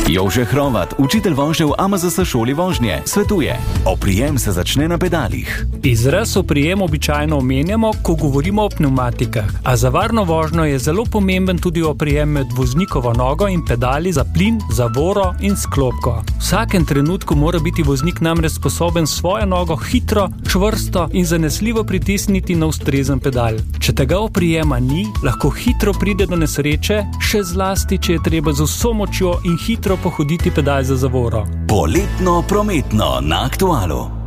Jože Hrovat, učitelj vožnje v AMZS šoli vožnje, svetuje: oprijem se začne na pedalih. Izraz oprijem običajno omenjamo, ko govorimo o pnevmatikah, a za varno vožnjo je zelo pomemben tudi oprijem med voznikovo nogo in pedali za plin, zavoro in sklopko. V vsakem trenutku mora biti voznik namreč sposoben svojo nogo hitro, čvrsto in zanesljivo pritisniti na ustrezen pedal. Če tega oprijema ni, lahko hitro pride do nesreče, še zlasti, če je treba z vso močjo in hitro pohoditi pedal za zavoro. Poletno prometno na Aktualu.